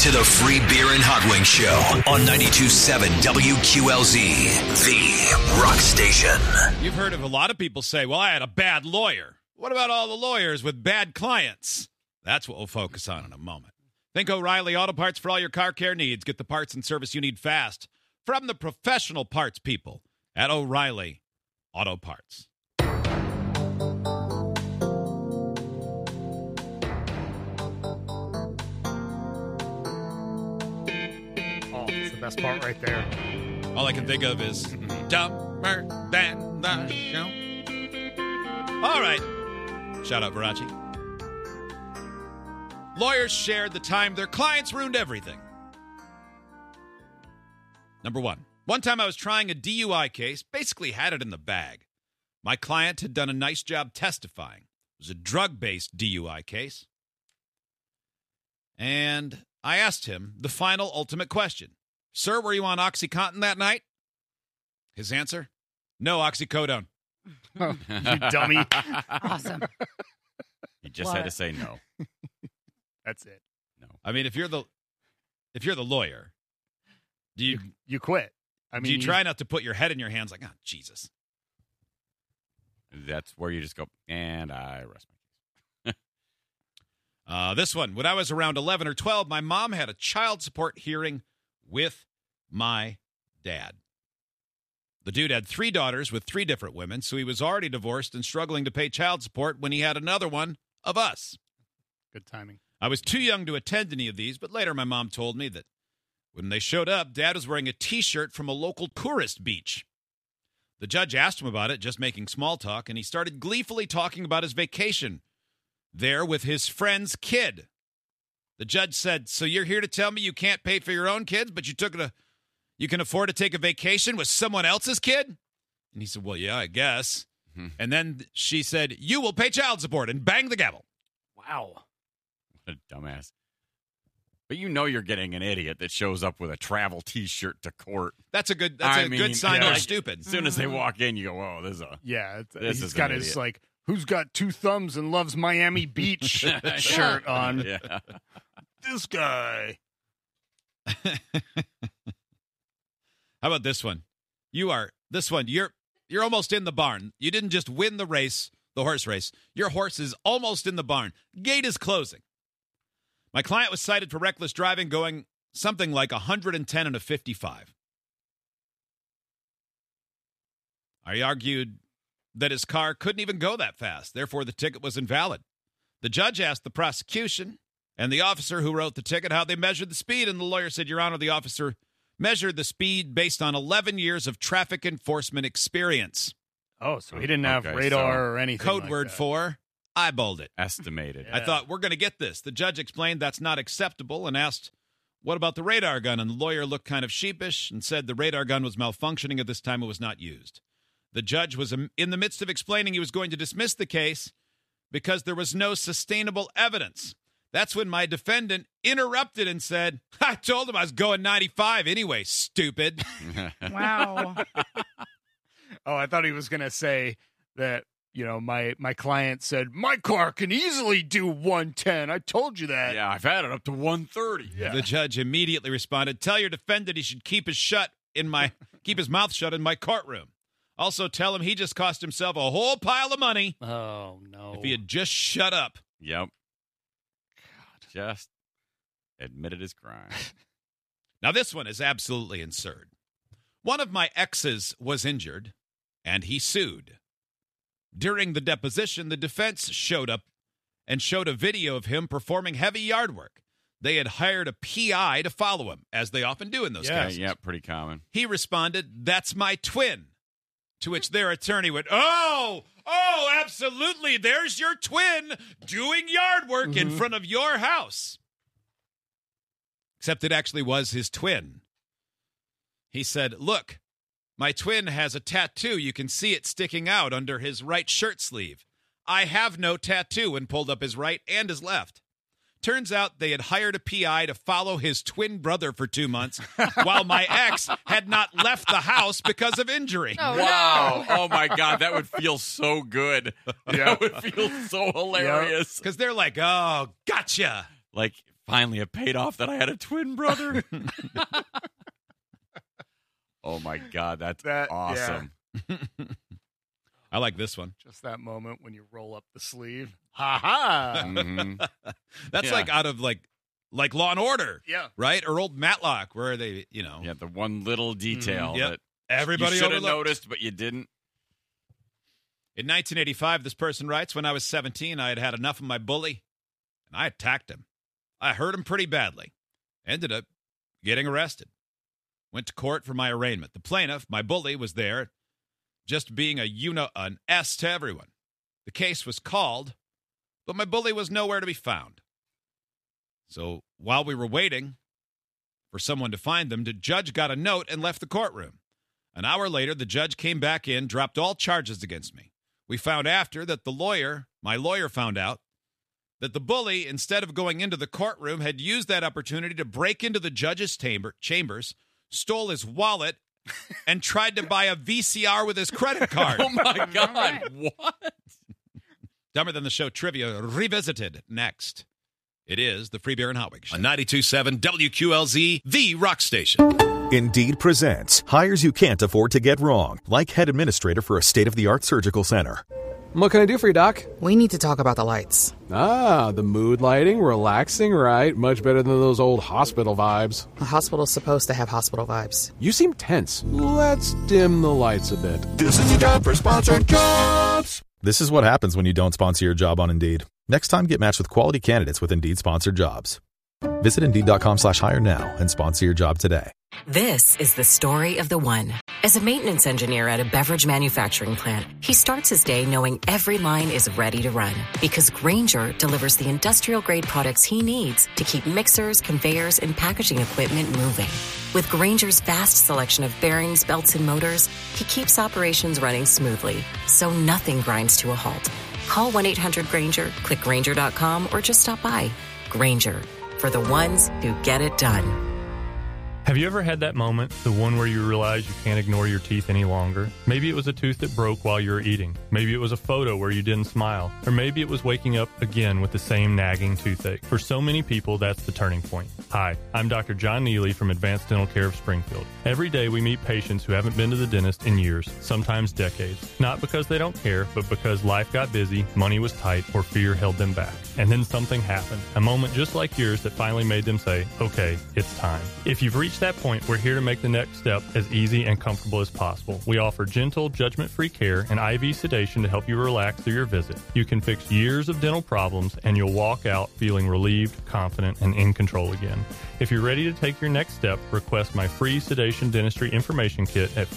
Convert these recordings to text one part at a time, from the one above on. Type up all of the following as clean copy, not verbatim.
to the Free Beer and Hot Wings Show on 92.7 WQLZ, the rock station. You've heard of a lot of people say, well, I had a bad lawyer. What about all the lawyers with bad clients? That's what we'll focus on in a moment. Think O'Reilly Auto Parts for all your car care needs. Get the parts and service you need fast from the professional parts people at O'Reilly Auto Parts. Best part right there. All I can think of is dumber than the show. All right. Shout out, Verace. Lawyers shared the time their clients ruined everything. Number one. One time I was trying a DUI case, basically had it in the bag. My client had done a nice job testifying. It was a drug-based DUI case. And I asked him the final ultimate question. Sir, were you on OxyContin that night? His answer? No, oxycodone. Oh, you dummy. Awesome. He just had to say no. That's it. No. I mean, if you're the lawyer, do you quit? I mean, do you try not to put your head in your hands like, oh, Jesus? That's where you just go, and I rest my case. This one. When I was around 11 or 12, my mom had a child support hearing with my dad. The dude had 3 daughters with 3 different women, so he was already divorced and struggling to pay child support when he had another one of us. Good timing. I was too young to attend any of these, but later my mom told me that when they showed up, Dad was wearing a T-shirt from a local tourist beach. The judge asked him about it, just making small talk, and he started gleefully talking about his vacation there with his friend's kid. The judge said, so you're here to tell me you can't pay for your own kids, but you can afford to take a vacation with someone else's kid? And he said, well, yeah, I guess. And then she said, you will pay child support, and bang the gavel. Wow. What a dumbass. But you know you're getting an idiot that shows up with a travel T-shirt to court. That's a good sign they're stupid. As soon as they walk in, you go, whoa, this is a... Yeah, this he's is got an his, idiot. like, who's got 2 thumbs and loves Miami Beach shirt on. Yeah. This guy. How about this one? You're almost in the barn. You didn't just win the race, the horse race. Your horse is almost in the barn. Gate is closing. My client was cited for reckless driving, going something like 110 and a 55. I argued that his car couldn't even go that fast. Therefore, the ticket was invalid. The judge asked the prosecution and the officer who wrote the ticket how they measured the speed, and the lawyer said, Your Honor, the officer measured the speed based on 11 years of traffic enforcement experience. Oh, so he didn't have radar or anything. Code like word that. for eyeballed it. Estimated. Yeah. I thought, we're going to get this. The judge explained that's not acceptable and asked, what about the radar gun? And the lawyer looked kind of sheepish and said the radar gun was malfunctioning at this time. It was not used. The judge was in the midst of explaining he was going to dismiss the case because there was no sustainable evidence. That's when my defendant interrupted and said, I told him I was going 95 anyway, stupid. Wow. Oh, I thought he was going to say that, you know, my client said, my car can easily do 110. I told you that. Yeah, I've had it up to 130. Yeah. The judge immediately responded, tell your defendant he should keep his mouth shut in my courtroom. Also tell him he just cost himself a whole pile of money Oh, no. if he had just shut up. Yep. Just admitted his crime. Now, this one is absolutely absurd. One of my exes was injured, and he sued. During the deposition, the defense showed up and showed a video of him performing heavy yard work. They had hired a PI to follow him, as they often do in those cases. Yeah, pretty common. He responded, that's my twin. To which their attorney went, oh, absolutely. There's your twin doing yard work in front of your house. Except it actually was his twin. He said, look, my twin has a tattoo. You can see it sticking out under his right shirt sleeve. I have no tattoo, and pulled up his right and his left. Turns out they had hired a PI to follow his twin brother for 2 months while my ex had not left the house because of injury. Oh, Wow. no. Oh, my God. That would feel so good. Yeah. That would feel so hilarious. Because they're like, oh, gotcha. Like, Finally, it paid off that I had a twin brother. Oh, my God. That's awesome. Yeah. I like this one. Just that moment when you roll up the sleeve. Ha ha. Mhm. That's Yeah. like out of like Law and Order, Yeah. right? Or old Matlock, where they, Yeah, the one little detail Yep. that everybody you should have overlooked. noticed, but you didn't. In 1985, this person writes, when I was 17, I had had enough of my bully, and I attacked him. I hurt him pretty badly. Ended up getting arrested. Went to court for my arraignment. The plaintiff, my bully, was there, just being an S to everyone. The case was called, but my bully was nowhere to be found. So while we were waiting for someone to find them, the judge got a note and left the courtroom. An hour later, the judge came back in, dropped all charges against me. We found after that my lawyer found out that the bully, instead of going into the courtroom, had used that opportunity to break into the judge's chambers, stole his wallet, and tried to buy a VCR with his credit card. Oh, my God. right. What? Dumber Than the Show trivia revisited next. It is the Free Beer and Hot Wings Show. On 92.7 WQLZ, the rock station. Indeed presents hires you can't afford to get wrong, like head administrator for a state-of-the-art surgical center. What can I do for you, Doc? We need to talk about the lights. Ah, the mood lighting, relaxing, right? Much better than those old hospital vibes. A hospital's supposed to have hospital vibes. You seem tense. Let's dim the lights a bit. This is your time for sponsored jobs. This is what happens when you don't sponsor your job on Indeed. Next time, get matched with quality candidates with Indeed sponsored jobs. Visit Indeed.com/hire now and sponsor your job today. This is the story of the one. As a maintenance engineer at a beverage manufacturing plant, he starts his day knowing every line is ready to run because Grainger delivers the industrial-grade products he needs to keep mixers, conveyors, and packaging equipment moving. With Grainger's vast selection of bearings, belts, and motors, he keeps operations running smoothly, so nothing grinds to a halt. Call 1-800-GRAINGER, click Grainger.com, or just stop by. Grainger, for the ones who get it done. Have you ever had that moment, the one where you realize you can't ignore your teeth any longer? Maybe it was a tooth that broke while you were eating. Maybe it was a photo where you didn't smile. Or maybe it was waking up again with the same nagging toothache. For so many people, that's the turning point. Hi, I'm Dr. John Neely from Advanced Dental Care of Springfield. Every day we meet patients who haven't been to the dentist in years, sometimes decades. Not because they don't care, but because life got busy, money was tight, or fear held them back. And then something happened. A moment just like yours that finally made them say, okay, it's time. If you've reached that point, we're here to make the next step as easy and comfortable as possible. We offer gentle, judgment-free care and IV sedation to help you relax through your visit. You can fix years of dental problems, and you'll walk out feeling relieved, confident, and in control again. If you're ready to take your next step, request my free sedation dentistry information kit at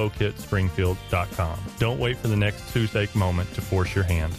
freeinfokitspringfield.com. Don't wait for the next toothache moment to force your hand.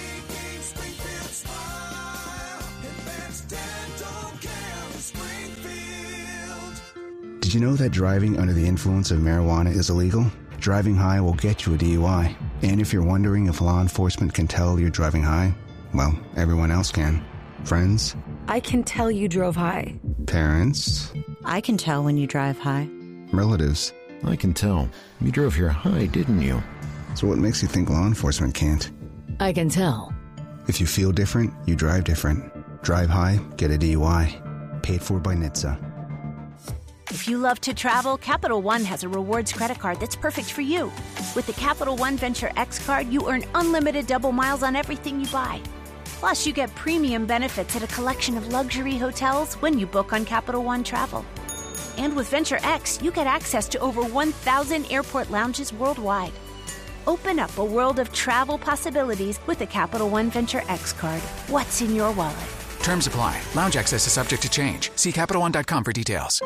Did you know that driving under the influence of marijuana is illegal? Driving high will get you a DUI. And if you're wondering if law enforcement can tell you're driving high, well, everyone else can. Friends? I can tell you drove high. Parents? I can tell when you drive high. Relatives? I can tell. You drove here high, didn't you? So what makes you think law enforcement can't? I can tell. If you feel different, you drive different. Drive high, get a DUI. Paid for by NHTSA. If you love to travel, Capital One has a rewards credit card that's perfect for you. With the Capital One Venture X card, you earn unlimited double miles on everything you buy. Plus, you get premium benefits at a collection of luxury hotels when you book on Capital One Travel. And with Venture X, you get access to over 1,000 airport lounges worldwide. Open up a world of travel possibilities with the Capital One Venture X card. What's in your wallet? Terms apply. Lounge access is subject to change. See CapitalOne.com for details.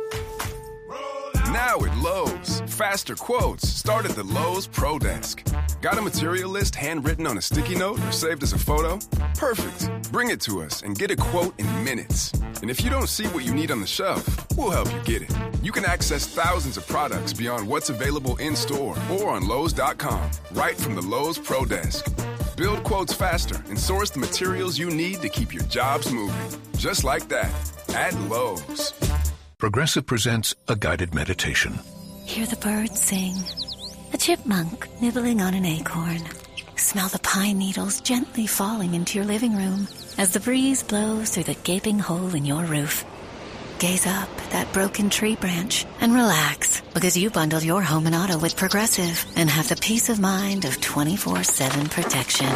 Now at Lowe's, faster quotes start at the Lowe's Pro Desk. Got a material list handwritten on a sticky note or saved as a photo? Perfect. Bring it to us and get a quote in minutes. And if you don't see what you need on the shelf, we'll help you get it. You can access thousands of products beyond what's available in-store or on Lowe's.com, right from the Lowe's Pro Desk. Build quotes faster and source the materials you need to keep your jobs moving. Just like that, at Lowe's. Progressive presents a guided meditation. Hear the birds sing. A chipmunk nibbling on an acorn. Smell the pine needles gently falling into your living room. as the breeze blows through the gaping hole in your roof. Gaze up at that broken tree branch and relax, because you bundled your home and auto with Progressive and have the peace of mind of 24/7 protection.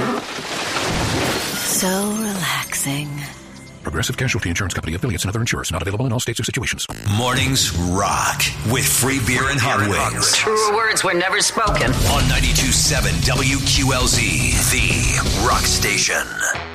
So relaxing. Progressive Casualty Insurance Company, affiliates, and other insurers. Not available in all states or situations. Mornings rock with free beer and hot wings. Truer words were never spoken. On 92.7 WQLZ, the rock station.